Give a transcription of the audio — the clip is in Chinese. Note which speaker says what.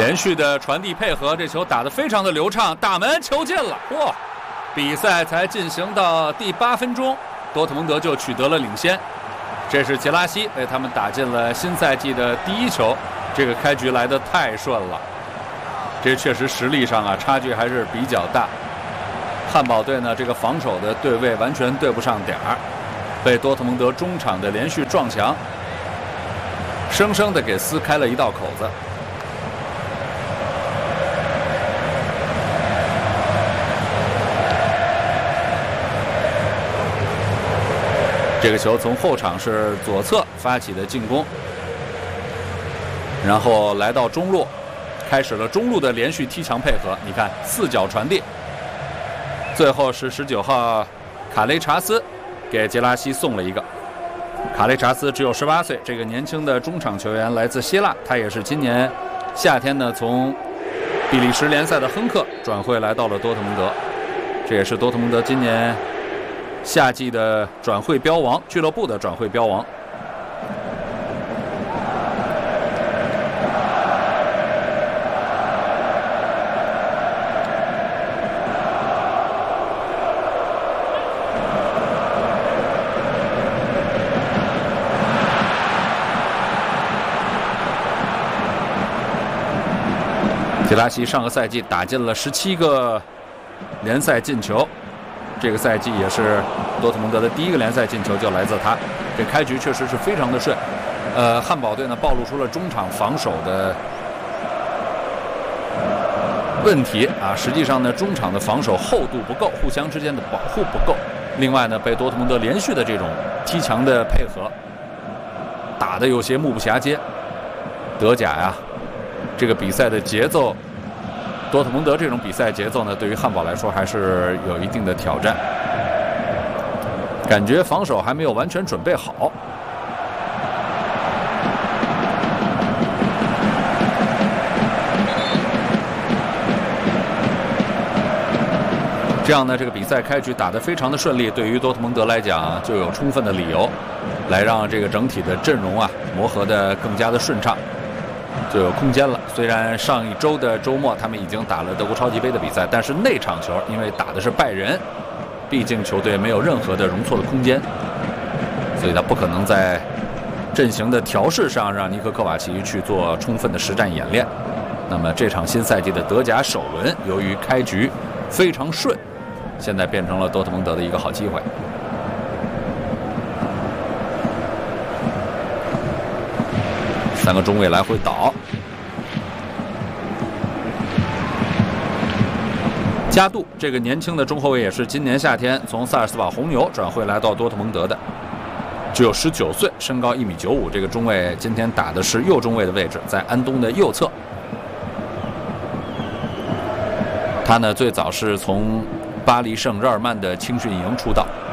Speaker 1: 连续的传递配合，这球打得非常的流畅，大门球进了！嚯，比赛才进行到第8分钟，多特蒙德就取得了领先。这是杰拉西为他们打进了新赛季的第1球，这个开局来得太顺了。这确实实力上啊差距还是比较大。汉堡队呢这个防守的对位完全对不上点儿，被多特蒙德中场的连续撞墙，生生的给撕开了一道口子。这个球从后场是左侧发起的进攻，然后来到中路，开始了中路的连续踢墙配合。你看4脚传递，最后是19号卡雷查斯给杰拉西送了一个。卡雷查斯只有18岁，这个年轻的中场球员来自希腊，他也是今年夏天呢从比利时联赛的亨克转会来到了多特蒙德，这也是多特蒙德今年夏季的转会标王，俱乐部的转会标王。杰拉西上个赛季打进了17个联赛进球，这个赛季也是多特蒙德的第1个联赛进球就来自他。这开局确实是非常的顺。汉堡队呢暴露出了中场防守的问题啊，实际上呢中场的防守厚度不够，互相之间的保护不够。另外呢被多特蒙德连续的这种踢墙的配合打得有些目不暇接。德甲呀这个比赛的节奏，多特蒙德这种比赛节奏呢对于汉堡来说还是有一定的挑战，感觉防守还没有完全准备好。这样呢这个比赛开局打得非常的顺利，对于多特蒙德来讲就有充分的理由来让这个整体的阵容啊磨合得更加的顺畅，就有空间了。虽然上一周的周末他们已经打了德国超级杯的比赛，但是那场球因为打的是拜仁，毕竟球队没有任何的容错的空间，所以他不可能在阵型的调试上让尼科科瓦奇去做充分的实战演练。那么这场新赛季的德甲首轮，由于开局非常顺，现在变成了多特蒙德的一个好机会。3个中卫来回倒，加杜这个年轻的中后卫也是今年夏天从萨尔斯堡红牛转会来到多特蒙德的，只有19岁，身高1.95米。这个中卫今天打的是右中卫的位置，在安东的右侧。他呢最早是从巴黎圣日耳曼的青训营出道。